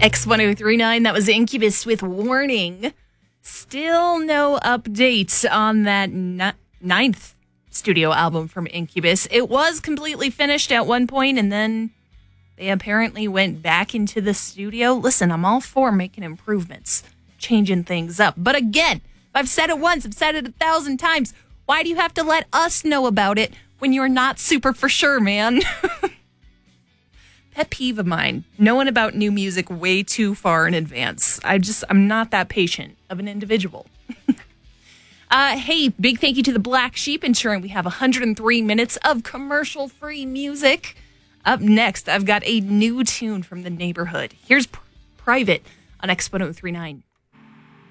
X1039, that was Incubus with Warning. Still no updates on that ninth studio album from Incubus. It was completely finished at one point, and then they apparently went back into the studio. Listen, I'm all for making improvements, changing things up. But again, if I've said it once, I've said it 1,000 times. Why do you have to let us know about it when you're not super for sure, man? Pet peeve of mine, knowing about new music way too far in advance. I'm not that patient of an individual. Hey, big thank you to the Black Sheep, ensuring we have 103 minutes of commercial-free music. Up next, I've got a new tune from the neighborhood. Here's Private on X1039.